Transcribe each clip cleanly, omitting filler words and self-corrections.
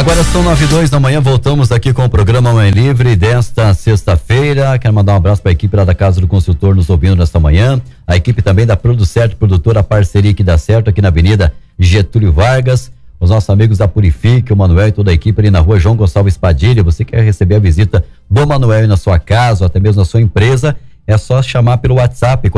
Agora são 9h02 da manhã, voltamos aqui com o programa Manhã Livre desta sexta-feira. Quero mandar um abraço para a equipe lá da Casa do Consultor nos ouvindo nesta manhã. A equipe também da Producerto, produtora parceria que dá certo aqui na Avenida Getúlio Vargas. Os nossos amigos da Purifique, o Manuel e toda a equipe ali na rua João Gonçalves Padilha. Você quer receber a visita do Manuel na sua casa ou até mesmo na sua empresa, é só chamar pelo WhatsApp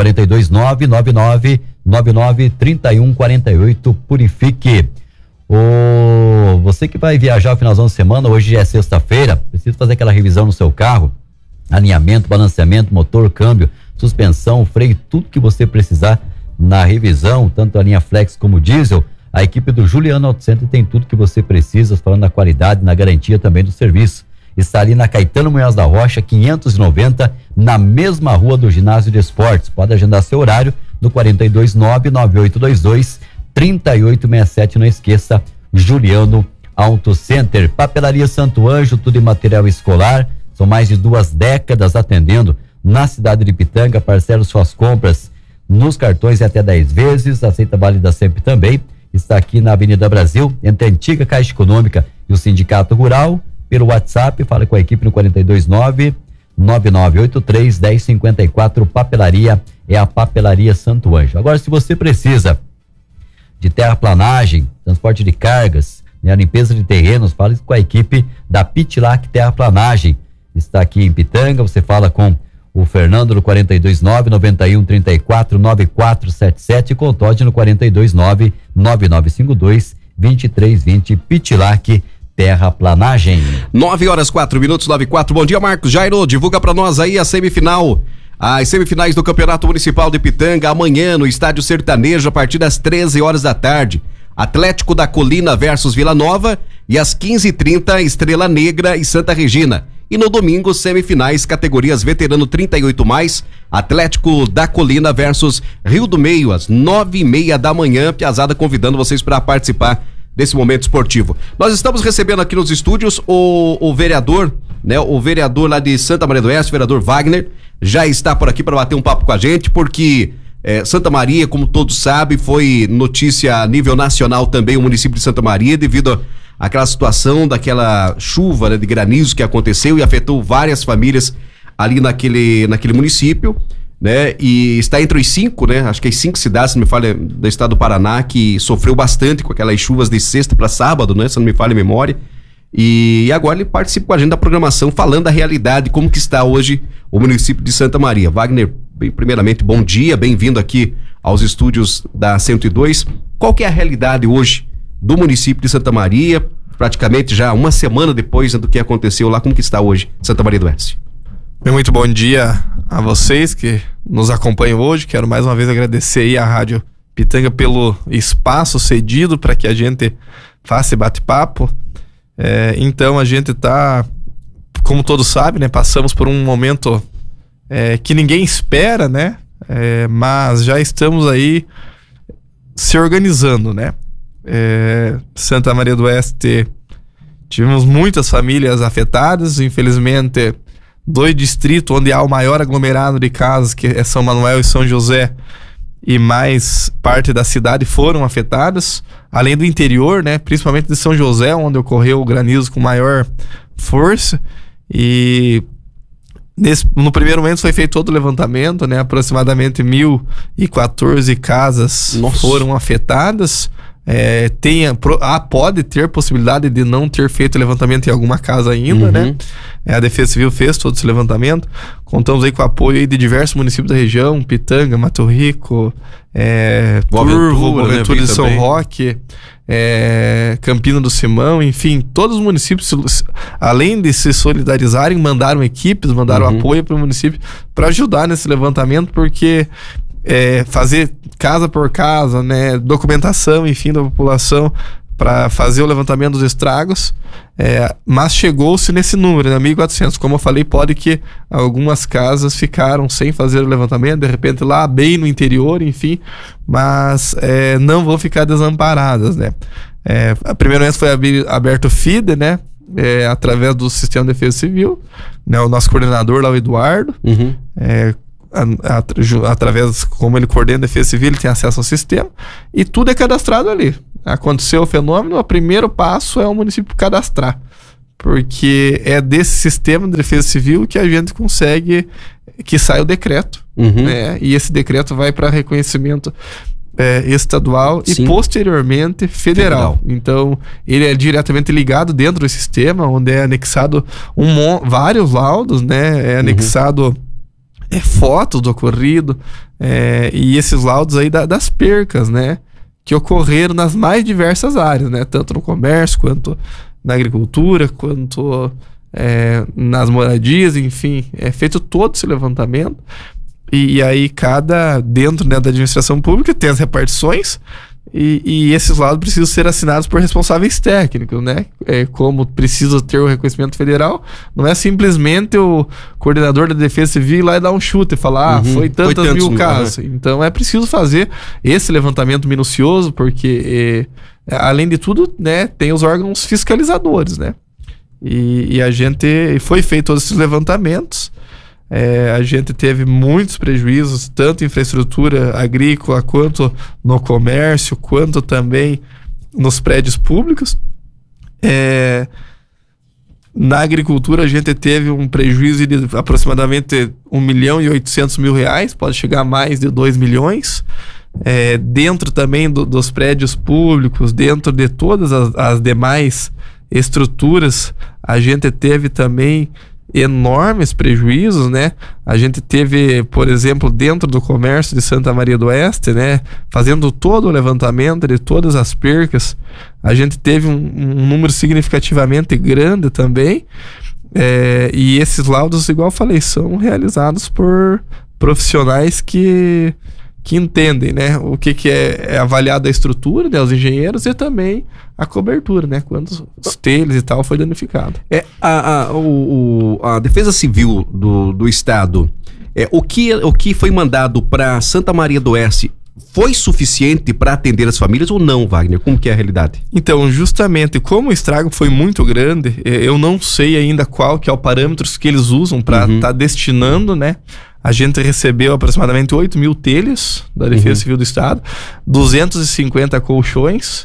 42999993148 Purifique. Você que vai viajar no finalzão de semana, hoje é sexta-feira, precisa fazer aquela revisão no seu carro, alinhamento, balanceamento, motor, câmbio, suspensão, freio, tudo que você precisar na revisão, tanto a linha Flex como diesel. A equipe do Juliano Auto Center tem tudo que você precisa, falando na qualidade, na garantia também do serviço. Está ali na Caetano Munhoz da Rocha, 590, na mesma rua do Ginásio de Esportes. Pode agendar seu horário no 429-9822-3867. Não esqueça, Juliano Auto Center. Papelaria Santo Anjo, tudo em material escolar. São mais de 2 décadas atendendo na cidade de Pitanga. Parcela suas compras nos cartões até 10 vezes. Aceita Vale da Sempre também. Está aqui na Avenida Brasil, entre a antiga Caixa Econômica e o Sindicato Rural. Pelo WhatsApp, fala com a equipe no 429-9983-1054. Papelaria é a Papelaria Santo Anjo. Agora, se você precisa de terraplanagem, transporte de cargas, né, limpeza de terrenos, fale com a equipe da Pitlac Terraplanagem. Está aqui em Pitanga, você fala com o Fernando no 429-9134-9477 e com o Todd no 429-9952-2320. Pitlac Terraplanagem. 9h04, 9h04. Bom dia, Marcos Jairo. Divulga pra nós aí a semifinal. As semifinais do Campeonato Municipal de Pitanga, amanhã no Estádio Sertanejo, a partir das 13h da tarde. Atlético da Colina versus Vila Nova e às 15h30, Estrela Negra e Santa Regina. E no domingo, semifinais, categorias veterano 38+, Atlético da Colina versus Rio do Meio, às 9h30 da manhã. Piazada convidando vocês para participar desse momento esportivo. Nós estamos recebendo aqui nos estúdios o vereador, né? O vereador lá de Santa Maria do Oeste, o vereador Wagner, já está por aqui para bater um papo com a gente, porque Santa Maria, como todos sabem, foi notícia a nível nacional também o município de Santa Maria, devido àquela situação daquela chuva, né, de granizo que aconteceu e afetou várias famílias ali naquele município, né? E está entre os 5, né? Acho que as 5 cidades, se não me falha, do estado do Paraná, que sofreu bastante com aquelas chuvas de sexta para sábado, né? Se não me falha a memória. E agora ele participa com a gente da programação, falando da realidade, como que está hoje o município de Santa Maria. Wagner, primeiramente, bom dia, bem-vindo aqui aos estúdios da 102. Qual que é a realidade hoje do município de Santa Maria, praticamente já uma semana depois do que aconteceu lá, como que está hoje Santa Maria do Oeste? Muito bom dia a vocês que nos acompanham hoje. Quero mais uma vez agradecer aí à Rádio Pitanga pelo espaço cedido para que a gente faça esse bate-papo. Então a gente tá, como todos sabem, né, passamos por um momento que ninguém espera, né, mas já estamos aí se organizando, né. Santa Maria do Oeste, tivemos muitas famílias afetadas, infelizmente 2 distritos onde há o maior aglomerado de casas, que é São Manuel e São José, e mais parte da cidade foram afetadas, além do interior, né, principalmente de São José, onde ocorreu o granizo com maior força. E no primeiro momento foi feito todo o levantamento, né, aproximadamente 1.014 casas foram afetadas. Pode ter possibilidade de não ter feito levantamento em alguma casa ainda, né? A Defesa Civil fez todo esse levantamento. Contamos aí com o apoio aí de diversos municípios da região: Pitanga, Mato Rico, Turvo, Boaventura de São Roque, Campina do Simão, enfim, todos os municípios, além de se solidarizarem, mandaram equipes, mandaram apoio para o município para ajudar nesse levantamento, porque fazer casa por casa, né, documentação, enfim, da população para fazer o levantamento dos estragos, mas chegou-se nesse número, né, 1.400. Como eu falei, pode que algumas casas ficaram sem fazer o levantamento, de repente lá bem no interior, enfim, mas não vão ficar desamparadas, né. Primeiramente foi aberto o FIDE, né, através do Sistema de Defesa Civil, né, o nosso coordenador lá, o Eduardo, através, como ele coordena a Defesa Civil, ele tem acesso ao sistema e tudo é cadastrado ali. aconteceu o fenômeno, o primeiro passo é o município cadastrar. Porque é desse sistema de defesa civil que a gente consegue que saia o decreto. Né? E esse decreto vai para reconhecimento estadual e posteriormente federal. Então, ele é diretamente ligado dentro do sistema, onde é anexado vários laudos, né? É anexado fotos do ocorrido, e esses laudos aí das percas, né? Que ocorreram nas mais diversas áreas, né? Tanto no comércio, quanto na agricultura, quanto nas moradias, enfim. É feito todo esse levantamento. E aí dentro, né, da administração pública tem as repartições e esses laudos precisam ser assinados por responsáveis técnicos, né? Como precisa ter o reconhecimento federal, não é simplesmente o coordenador da Defesa Civil ir lá e dar um chute e falar, foi tantos mil casos. Então é preciso fazer esse levantamento minucioso, porque além de tudo, né, tem os órgãos fiscalizadores, né? E a gente foi feito todos esses levantamentos. A gente teve muitos prejuízos, tanto em infraestrutura agrícola, quanto no comércio, quanto também nos prédios públicos. Na agricultura, a gente teve um prejuízo de aproximadamente 1.800.000 reais, pode chegar a mais de 2 milhões. Dentro também dos prédios públicos, dentro de todas as demais estruturas, a gente teve também enormes prejuízos, né? A gente teve, por exemplo, dentro do comércio de Santa Maria do Oeste, né? Fazendo todo o levantamento de todas as percas, a gente teve um número significativamente grande também. E esses laudos, igual eu falei, são realizados por profissionais que entendem, né? O que é avaliado a estrutura, né? Os engenheiros, e também a cobertura, né? Quantos telhas e tal foi danificado. A Defesa Civil do Estado, o que foi mandado para Santa Maria do Oeste foi suficiente para atender as famílias ou não, Wagner? Como que é a realidade? Então, justamente, como o estrago foi muito grande, eu não sei ainda qual que é o parâmetro que eles usam para estar destinando, né? A gente recebeu aproximadamente 8 mil telhas da Defesa Civil do Estado, 250 colchões,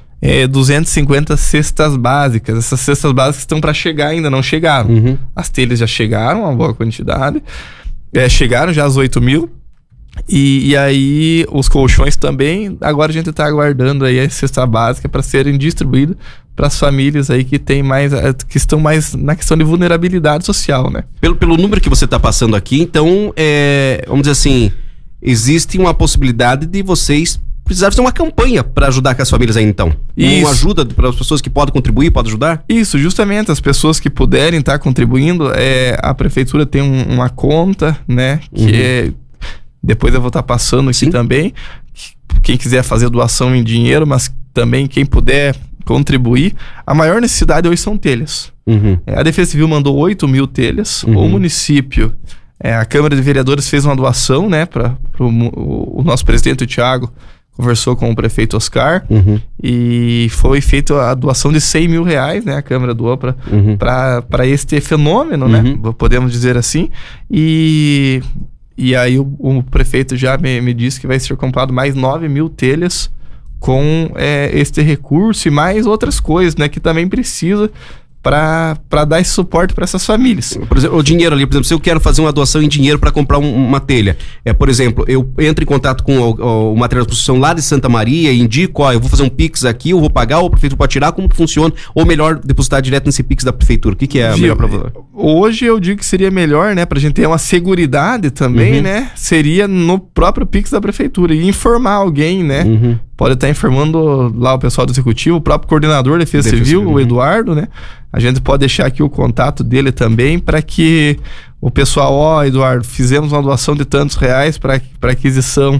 250 cestas básicas. Essas cestas básicas estão para chegar, ainda não chegaram. As telhas já chegaram, uma boa quantidade. Chegaram já as 8 mil. E aí os colchões também. Agora a gente está aguardando aí a cesta básica para serem distribuídas para as famílias aí que estão mais na questão de vulnerabilidade social, né? Pelo número que você está passando aqui, então, vamos dizer assim, existe uma possibilidade de vocês precisarem fazer uma campanha para ajudar com as famílias aí, então. Uma ajuda para as pessoas que podem contribuir, podem ajudar? Isso, justamente, as pessoas que puderem estar contribuindo, a prefeitura tem uma conta, né, que depois eu vou estar passando aqui também, quem quiser fazer doação em dinheiro, mas também quem puder contribuir. A maior necessidade hoje são telhas. A Defesa Civil mandou 8 mil telhas. O município, a Câmara de Vereadores fez uma doação, né, para o nosso presidente, o Thiago, conversou com o prefeito Oscar, e foi feita a doação de 100 mil reais, né, a Câmara doou para este fenômeno, né, podemos dizer assim, e aí o prefeito já me disse que vai ser comprado mais 9 mil telhas com este recurso e mais outras coisas, né, que também precisa para dar esse suporte para essas famílias. Por exemplo, o dinheiro ali, por exemplo, se eu quero fazer uma doação em dinheiro para comprar uma telha, por exemplo, eu entro em contato com o material de construção lá de Santa Maria e indico, eu vou fazer um Pix aqui, eu vou pagar, ou o prefeito pode tirar, como que funciona? Ou melhor, depositar direto nesse Pix da prefeitura? O que é melhor para você? Hoje eu digo que seria melhor, né, pra gente ter uma seguridade também, né, seria no próprio Pix da prefeitura e informar alguém, né, pode estar informando lá o pessoal do executivo, o próprio coordenador da Defesa Civil, o Eduardo, né, a gente pode deixar aqui o contato dele também para que o pessoal, Eduardo, fizemos uma doação de tantos reais para aquisição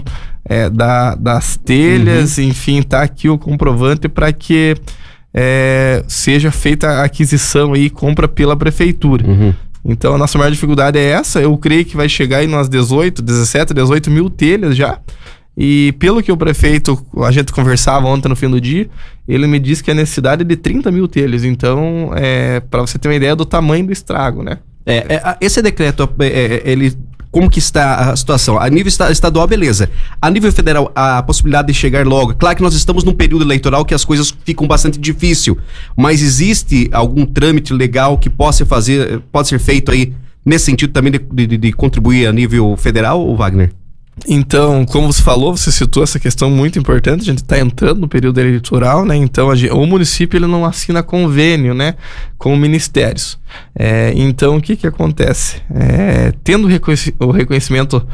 das telhas, enfim, tá aqui o comprovante para que seja feita a aquisição e compra pela prefeitura. Então a nossa maior dificuldade é essa. Eu creio que vai chegar aí umas 18 mil telhas já. E pelo que o prefeito, a gente conversava ontem no fim do dia, ele me disse que a necessidade é de 30 mil telhas. Então, para você ter uma ideia do tamanho do estrago, né? Esse decreto, ele como que está a situação? A nível estadual, beleza. A nível federal, a possibilidade de chegar logo. Claro que nós estamos num período eleitoral que as coisas ficam bastante difícil, mas existe algum trâmite legal que pode ser feito aí nesse sentido também de contribuir a nível federal, Wagner? Então, como você falou, você citou essa questão muito importante, a gente está entrando no período eleitoral, né? Então, o município ele não assina convênio, né, com ministérios. Então, o que acontece? Tendo o reconhecimento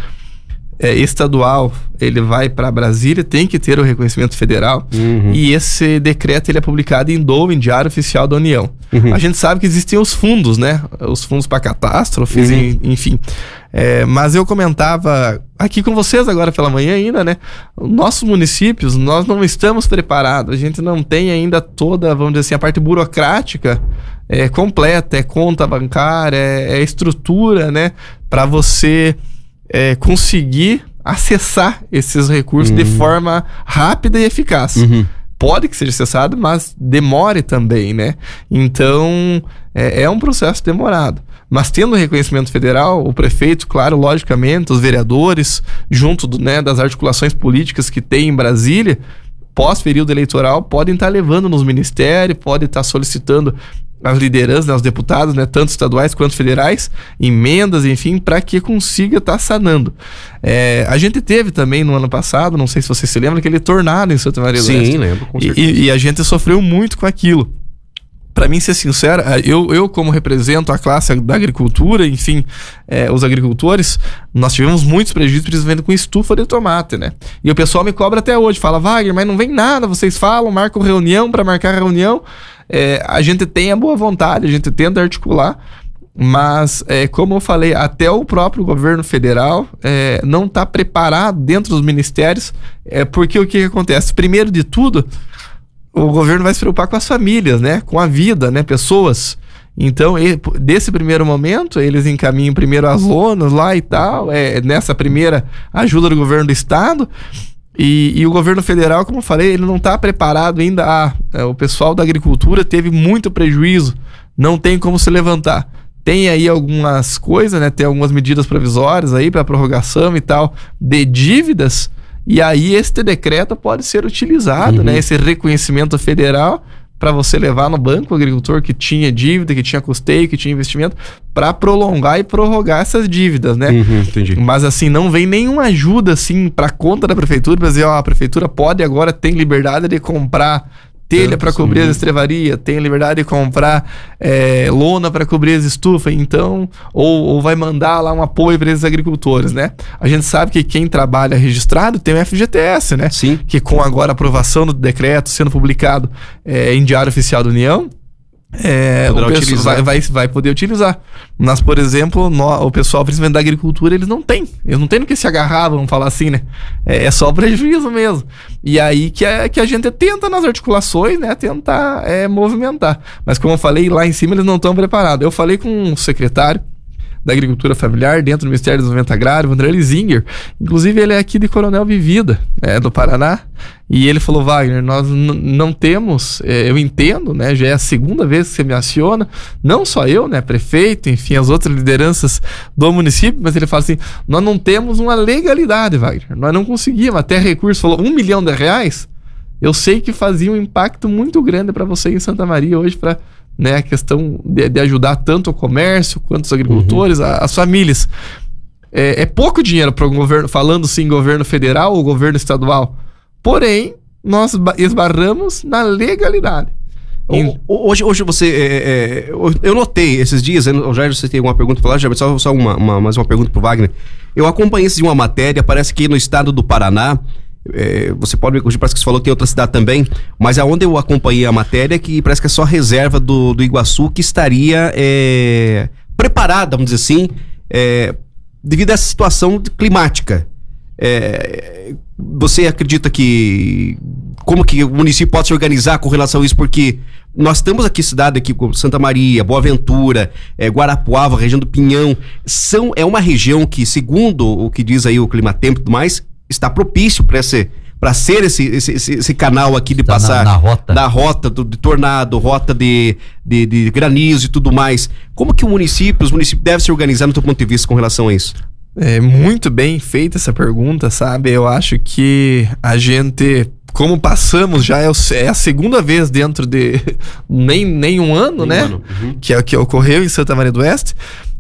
estadual, ele vai para Brasília, tem que ter o reconhecimento federal, e esse decreto ele é publicado em Diário Oficial da União. A gente sabe que existem os fundos, né? Os fundos para catástrofes, enfim. Mas eu comentava aqui com vocês agora pela manhã ainda, né? Nossos municípios, nós não estamos preparados, a gente não tem ainda toda, vamos dizer assim, a parte burocrática completa, conta bancária, estrutura, né? Para você conseguir acessar esses recursos de forma rápida e eficaz. Pode que seja acessado, mas demore também, né? Então, é um processo demorado. Mas tendo reconhecimento federal, o prefeito, claro, logicamente, os vereadores, junto das articulações políticas que tem em Brasília, pós-período eleitoral, podem estar levando nos ministérios, podem estar solicitando as lideranças, né, os deputados, né, tanto estaduais quanto federais, emendas, enfim, para que consiga estar sanando. A gente teve também no ano passado, não sei se você se lembra, aquele tornado em Santa Maria do Oeste. Sim, lembro, com certeza. E a gente sofreu muito com aquilo. Para mim, ser sincero, eu como represento a classe da agricultura, enfim, os agricultores, nós tivemos muitos prejuízos, principalmente com estufa de tomate, né? E o pessoal me cobra até hoje, fala, Wagner, mas não vem nada, vocês falam, marcam reunião para marcar reunião. A gente tem a boa vontade, a gente tenta articular, mas, como eu falei, até o próprio governo federal não está preparado dentro dos ministérios, porque o que acontece? Primeiro de tudo, o governo vai se preocupar com as famílias, né? Com a vida, né? Pessoas. Então, desse primeiro momento, eles encaminham primeiro as lonas lá e tal, nessa primeira ajuda do governo do estado, e o governo federal, como eu falei, ele não está preparado ainda. O pessoal da agricultura teve muito prejuízo, não tem como se levantar. Tem aí algumas coisas, né? Tem algumas medidas provisórias aí para prorrogação e tal, de dívidas. E aí este decreto pode ser utilizado, né? Esse reconhecimento federal para você levar no banco o agricultor que tinha dívida, que tinha custeio, que tinha investimento, para prolongar e prorrogar essas dívidas, né? Entendi. Mas assim, não vem nenhuma ajuda assim para conta da prefeitura para dizer, a prefeitura pode agora, tem liberdade de comprar telha para cobrir as estrevarias, tem liberdade de comprar lona para cobrir as estufas, então, ou vai mandar lá um apoio para esses agricultores, né? A gente sabe que quem trabalha registrado tem o FGTS, né? Sim. Que com agora a aprovação do decreto sendo publicado em Diário Oficial da União, vai poder utilizar. Mas, por exemplo, o pessoal, principalmente da agricultura, eles não têm no que se agarrar, vamos falar assim, né? É só prejuízo mesmo. E aí que a gente tenta nas articulações, né? Tentar movimentar. Mas como eu falei, lá em cima eles não estão preparados. Eu falei com o secretário da Agricultura Familiar dentro do Ministério do Desenvolvimento Agrário, o André Lizinger. Inclusive ele é aqui de Coronel Vivida, do Paraná, e ele falou, Wagner, nós não temos, eu entendo, né, já é a segunda vez que você me aciona, não só eu, né, prefeito, enfim, as outras lideranças do município, mas ele fala assim, nós não temos uma legalidade, Wagner, nós não conseguimos, até recurso, falou, R$1 milhão, eu sei que fazia um impacto muito grande para você em Santa Maria hoje, para a questão de ajudar tanto o comércio quanto os agricultores, as famílias. É pouco dinheiro para o governo, falando sim governo federal ou governo estadual, porém nós esbarramos na legalidade. Hoje você eu notei esses dias, já você tem alguma pergunta para lá, já só mais uma pergunta para o Wagner. Eu acompanhei de uma matéria, parece que no estado do Paraná, você pode me corrigir, parece que você falou que tem outra cidade também, mas aonde eu acompanhei a matéria, que parece que é só a reserva do Iguaçu que estaria preparada, vamos dizer assim, devido a essa situação climática. Você acredita que como que o município pode se organizar com relação a isso? Porque nós temos aqui cidade aqui como Santa Maria, Boa Ventura, Guarapuava, região do Pinhão, é uma região que, segundo o que diz aí o Climatempo e tudo mais, está propício para ser esse canal aqui de passar na rota de tornado, rota de granizo e tudo mais. Como que os municípios devem se organizar no teu ponto de vista com relação a isso? É muito bem feita essa pergunta, sabe? Eu acho que a gente, como passamos já, é a segunda vez dentro de nem um ano, né? Uhum. Que ocorreu em Santa Maria do Oeste.